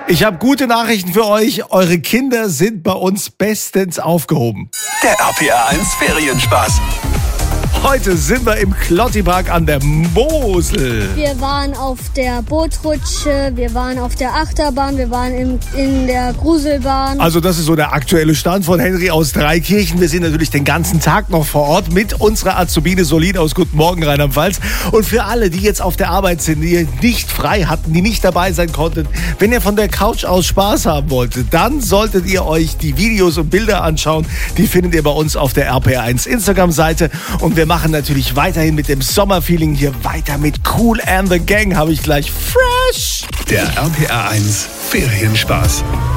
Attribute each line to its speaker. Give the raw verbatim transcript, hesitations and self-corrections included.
Speaker 1: Ich habe gute Nachrichten für euch. Eure Kinder sind bei uns bestens aufgehoben.
Speaker 2: Der R P R eins Ferienspaß.
Speaker 1: Heute sind wir im Klottipark an der Mosel.
Speaker 3: Wir waren auf der Bootrutsche, wir waren auf der Achterbahn, wir waren in, in der Gruselbahn.
Speaker 1: Also das ist so der aktuelle Stand von Henry aus Dreikirchen. Wir sind natürlich den ganzen Tag noch vor Ort mit unserer Azubine Solide aus Guten Morgen Rheinland-Pfalz. Und für alle, die jetzt auf der Arbeit sind, die nicht frei hatten, die nicht dabei sein konnten, wenn ihr von der Couch aus Spaß haben wolltet, dann solltet ihr euch die Videos und Bilder anschauen. Die findet ihr bei uns auf der R P R eins Instagram-Seite. Und wir machen natürlich weiterhin mit dem Sommerfeeling hier weiter mit Kool and the Gang. Habe ich gleich fresh.
Speaker 2: Der R P R eins Ferienspaß.